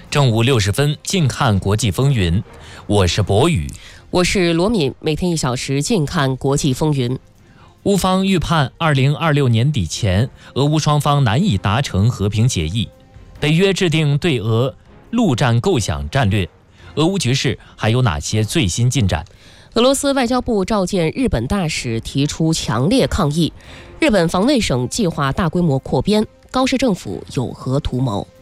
正午60分，近看国际风云。我是博宇， 我是罗敏。每天1小时，近看国际风云。 乌方预判2026年底前，俄乌双方难以达成和平协议。北约制定对俄陆战构想战略。俄乌局势还有哪些最新进展？ 俄罗斯外交部召见日本大使，提出强烈抗议。日本防卫省计划大规模扩编，高市政府有何图谋？